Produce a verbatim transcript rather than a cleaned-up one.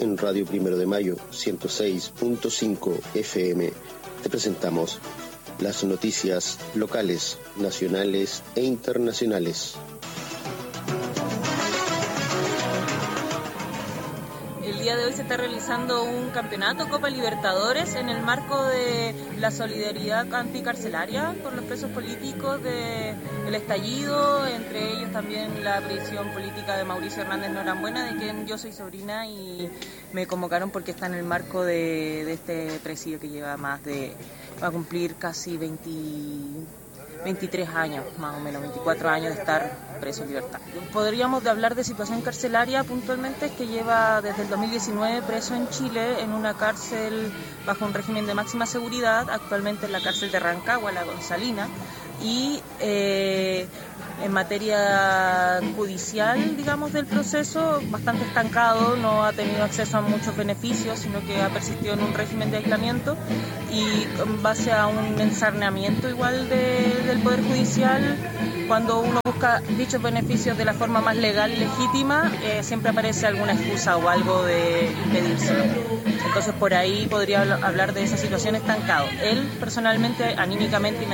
en Radio Primero de Mayo, ciento seis punto cinco F M. Te presentamos las noticias locales, nacionales e internacionales. El día de hoy se está realizando un campeonato Copa Libertadores en el marco de la solidaridad anticarcelaria por los presos políticos del estallido, entre ellos también la prisión política de Mauricio Hernández Norambuena, de quien yo soy sobrina, y me convocaron porque está en el marco de, de este presidio que lleva más de, va a cumplir casi veinte, veintitrés años, más o menos, veinticuatro años de estar preso en libertad. Podríamos hablar de situación carcelaria puntualmente, es que lleva desde el dos mil diecinueve preso en Chile en una cárcel bajo un régimen de máxima seguridad, actualmente en la cárcel de Rancagua, la Gonzalina, y eh, en materia judicial, digamos, del proceso, bastante estancado, no ha tenido acceso a muchos beneficios, sino que ha persistido en un régimen de aislamiento y con base a un ensarneamiento igual de, del Poder Judicial. Cuando uno busca dichos beneficios de la forma más legal y legítima, eh, siempre aparece alguna excusa o algo de impedírselo. Entonces por ahí podría hablar de esa situación estancado. Él personalmente, anímicamente y